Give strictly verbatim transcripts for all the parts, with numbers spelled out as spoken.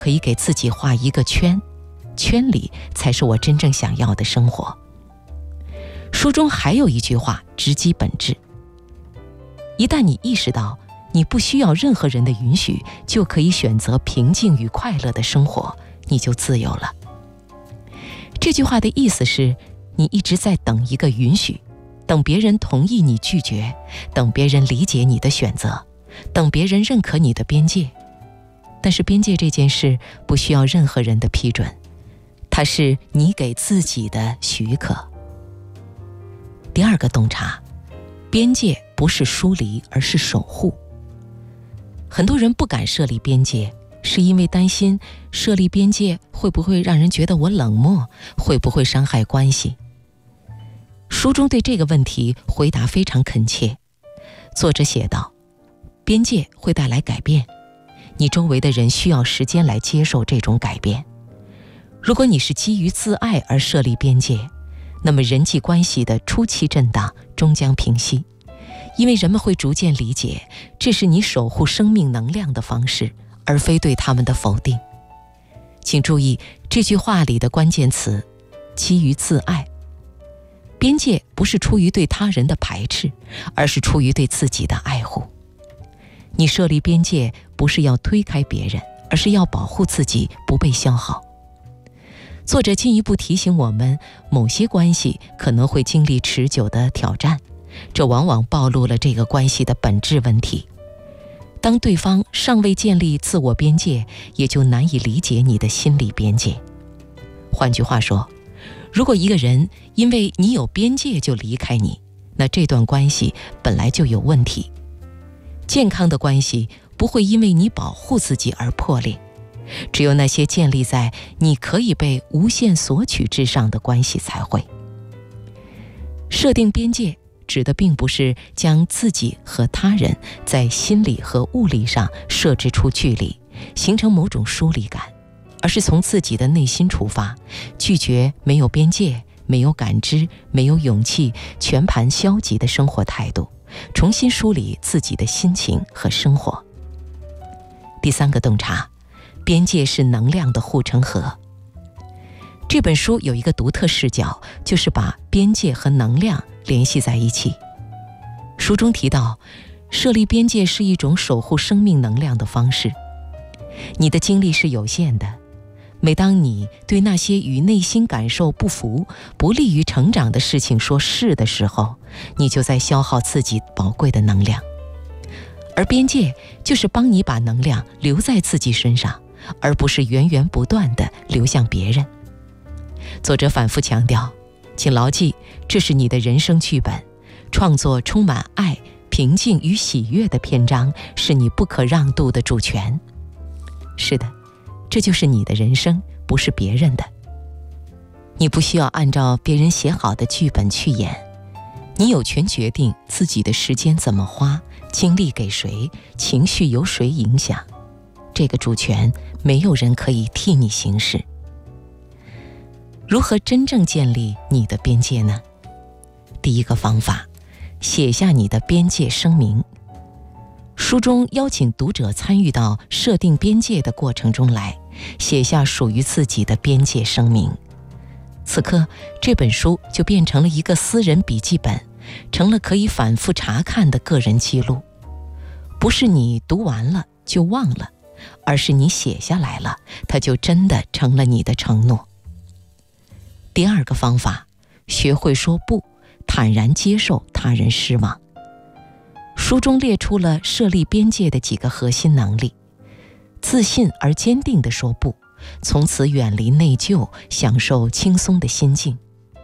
可以给自己画一个圈，圈里才是我真正想要的生活。书中还有一句话直击本质：一旦你意识到你不需要任何人的允许，就可以选择平静与快乐的生活，你就自由了。这句话的意思是，你一直在等一个允许，等别人同意你拒绝，等别人理解你的选择，等别人认可你的边界。但是边界这件事不需要任何人的批准，它是你给自己的许可。第二个洞察，边界不是疏离，而是守护。很多人不敢设立边界，是因为担心设立边界会不会让人觉得我冷漠，会不会伤害关系。书中对这个问题回答非常恳切。作者写道，边界会带来改变，你周围的人需要时间来接受这种改变。如果你是基于自爱而设立边界，那么人际关系的初期震荡终将平息，因为人们会逐渐理解，这是你守护生命能量的方式，而非对他们的否定。请注意这句话里的关键词，基于自爱。边界不是出于对他人的排斥，而是出于对自己的爱护。你设立边界不是要推开别人，而是要保护自己不被消耗。作者进一步提醒我们，某些关系可能会经历持久的挑战，这往往暴露了这个关系的本质问题。当对方尚未建立自我边界，也就难以理解你的心理边界。换句话说，如果一个人因为你有边界就离开你，那这段关系本来就有问题。健康的关系不会因为你保护自己而破裂，只有那些建立在你可以被无限索取之上的关系才会。设定边界指的并不是将自己和他人在心理和物理上设置出距离，形成某种疏离感，而是从自己的内心出发，拒绝没有边界、没有感知、没有勇气、全盘消极的生活态度，重新梳理自己的心情和生活。第三个洞察，边界是能量的护城河。这本书有一个独特视角，就是把边界和能量联系在一起。书中提到，设立边界是一种守护生命能量的方式。你的精力是有限的，每当你对那些与内心感受不符、不利于成长的事情说是的时候，你就在消耗自己宝贵的能量。而边界就是帮你把能量留在自己身上，而不是源源不断地流向别人。作者反复强调，请牢记，这是你的人生剧本，创作充满爱、平静与喜悦的篇章是你不可让渡的主权。是的，这就是你的人生，不是别人的。你不需要按照别人写好的剧本去演，你有权决定自己的时间怎么花，精力给谁，情绪由谁影响。这个主权没有人可以替你行使。如何真正建立你的边界呢？第一个方法，写下你的边界声明。书中邀请读者参与到设定边界的过程中来，写下属于自己的边界声明。此刻，这本书就变成了一个私人笔记本，成了可以反复查看的个人记录。不是你读完了就忘了，而是你写下来了，它就真的成了你的承诺。第二个方法，学会说不，坦然接受他人失望。书中列出了设立边界的几个核心能力：自信而坚定地说不，从此远离内疚，享受轻松的心境；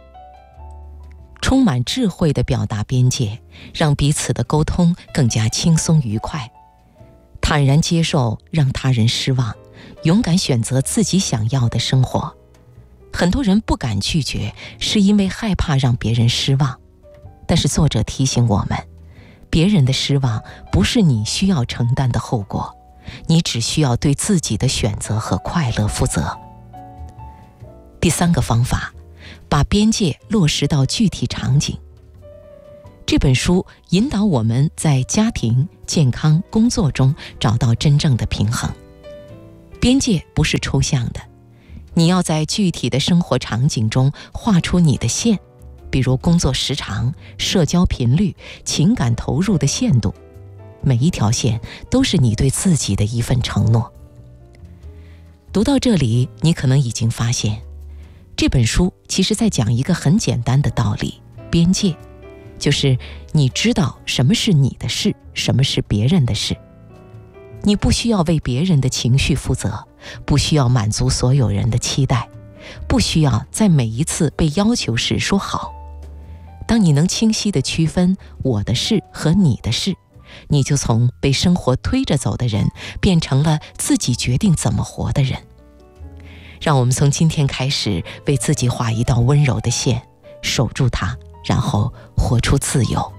充满智慧地表达边界，让彼此的沟通更加轻松愉快；坦然接受让他人失望，勇敢选择自己想要的生活。很多人不敢拒绝，是因为害怕让别人失望。但是作者提醒我们，别人的失望不是你需要承担的后果，你只需要对自己的选择和快乐负责。第三个方法，把边界落实到具体场景。这本书引导我们在家庭、健康、工作中找到真正的平衡。 边界不是抽象的，你要在具体的生活场景中画出你的线，比如工作时长、社交频率、情感投入的限度，每一条线都是你对自己的一份承诺。读到这里，你可能已经发现，这本书其实在讲一个很简单的道理：边界，就是你知道什么是你的事，什么是别人的事。你不需要为别人的情绪负责，不需要满足所有人的期待，不需要在每一次被要求时说好。当你能清晰地区分我的事和你的事，你就从被生活推着走的人，变成了自己决定怎么活的人。让我们从今天开始，为自己画一道温柔的线，守住它，然后活出自由。